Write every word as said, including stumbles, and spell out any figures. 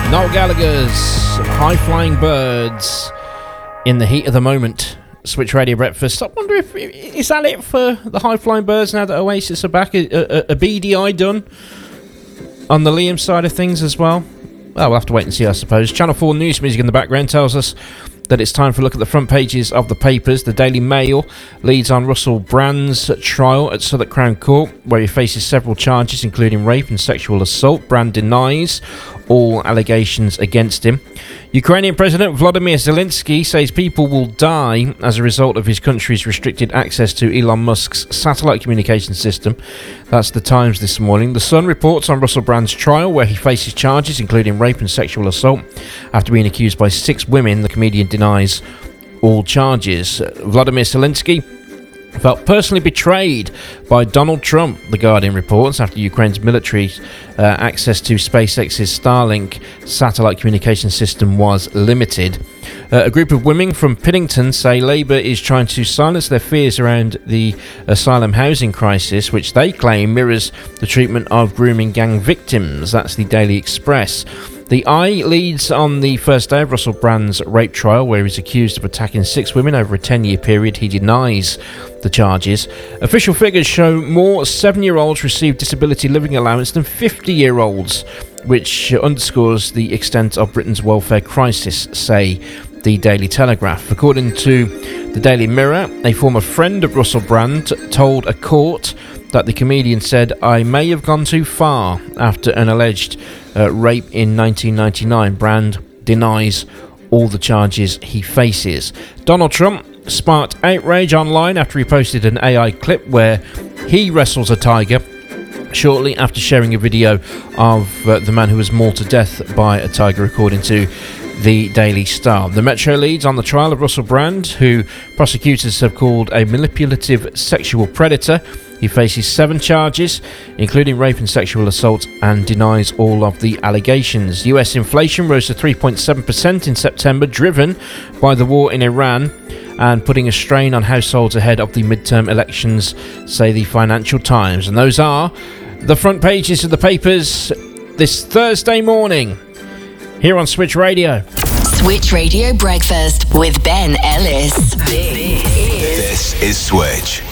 Noel Gallagher's High Flying Birds in the heat of the moment. Switch Radio Breakfast. I wonder if, is that it for the High Flying Birds now that Oasis are back? A, a, a B D I done on the Liam side of things as well? Well, we'll have to wait and see, I suppose. Channel four news music in the background tells us that it's time for a look at the front pages of the papers. The Daily Mail leads on Russell Brand's trial at Southwark Crown Court, where he faces several charges, including rape and sexual assault. Brand denies all allegations against him. Ukrainian President Volodymyr Zelensky says people will die as a result of his country's restricted access to Elon Musk's satellite communication system. That's the Times this morning. The Sun reports on Russell Brand's trial, where he faces charges including rape and sexual assault. After being accused by six women, the comedian denies all charges. Volodymyr Zelensky felt personally betrayed by Donald Trump, The Guardian reports, after Ukraine's military uh, access to SpaceX's Starlink satellite communication system was limited. Uh, a group of women from Piddington say Labour is trying to silence their fears around the asylum housing crisis, which they claim mirrors the treatment of grooming gang victims. That's the Daily Express. The Eye leads on the first day of Russell Brand's rape trial, where he's accused of attacking six women over a ten-year period. He denies the charges. Official figures show more seven-year-olds receive disability living allowance than fifty-year-olds, which underscores the extent of Britain's welfare crisis, say the Daily Telegraph. According to the Daily Mirror, a former friend of Russell Brand told a court that the comedian said, "I may have gone too far," after an alleged uh, rape in nineteen ninety-nine. Brand denies all the charges he faces. Donald Trump sparked outrage online after he posted an A I clip where he wrestles a tiger, shortly after sharing a video of uh, the man who was mauled to death by a tiger, according to the Daily Star. The Metro leads on the trial of Russell Brand, who prosecutors have called a manipulative sexual predator. He faces seven charges, including rape and sexual assault, and denies all of the allegations. U S inflation rose to three point seven percent in September, driven by the war in Iran and putting a strain on households ahead of the midterm elections, say the Financial Times. And those are the front pages of the papers this Thursday morning here on Switch Radio. Switch Radio Breakfast with Ben Ellis. This is Switch.